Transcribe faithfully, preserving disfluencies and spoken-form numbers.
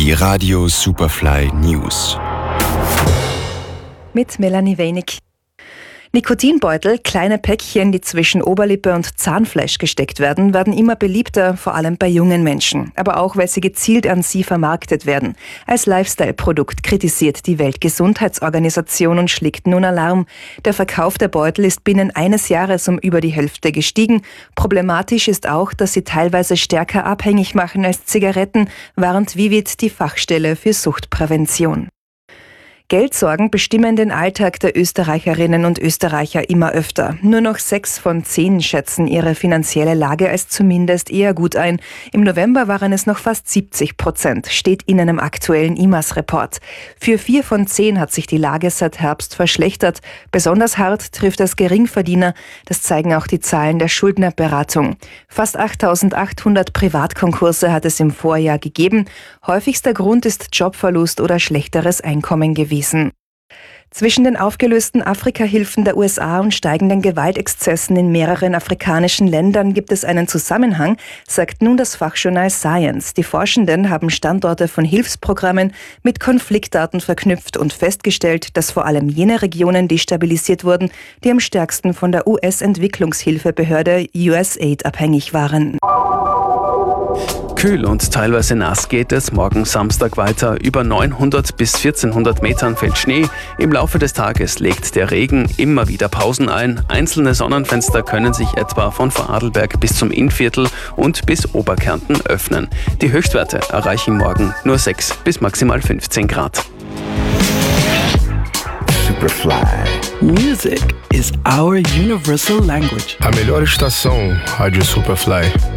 Die Radio Superfly News. Mit Melanie Weinig. Nikotinbeutel, kleine Päckchen, die zwischen Oberlippe und Zahnfleisch gesteckt werden, werden immer beliebter, vor allem bei jungen Menschen. Aber auch, weil sie gezielt an sie vermarktet werden. Als Lifestyle-Produkt kritisiert die Weltgesundheitsorganisation und schlägt nun Alarm. Der Verkauf der Beutel ist binnen eines Jahres um über die Hälfte gestiegen. Problematisch ist auch, dass sie teilweise stärker abhängig machen als Zigaretten, warnt Vivid, die Fachstelle für Suchtprävention. Geldsorgen bestimmen den Alltag der Österreicherinnen und Österreicher immer öfter. Nur noch sechs von zehn schätzen ihre finanzielle Lage als zumindest eher gut ein. Im November waren es noch fast siebzig Prozent, steht in einem aktuellen I M A S-Report. Für vier von zehn hat sich die Lage seit Herbst verschlechtert. Besonders hart trifft es Geringverdiener. Das zeigen auch die Zahlen der Schuldnerberatung. Fast achttausendachthundert Privatkonkurse hat es im Vorjahr gegeben. Häufigster Grund ist Jobverlust oder schlechteres Einkommen gewesen. Zwischen den aufgelösten Afrika-Hilfen der U S A und steigenden Gewaltexzessen in mehreren afrikanischen Ländern gibt es einen Zusammenhang, sagt nun das Fachjournal Science. Die Forschenden haben Standorte von Hilfsprogrammen mit Konfliktdaten verknüpft und festgestellt, dass vor allem jene Regionen destabilisiert wurden, die am stärksten von der U S-Entwicklungshilfebehörde U S A I D abhängig waren. Kühl und teilweise nass geht es morgen Samstag weiter. Über neunhundert bis vierzehnhundert Metern fällt Schnee. Im Laufe des Tages legt der Regen immer wieder Pausen ein. Einzelne Sonnenfenster können sich etwa von Vorarlberg bis zum Innviertel und bis Oberkärnten öffnen. Die Höchstwerte erreichen morgen nur sechs bis maximal fünfzehn Grad. Superfly. Music is our universal language. A melhor estação, Rádio Superfly.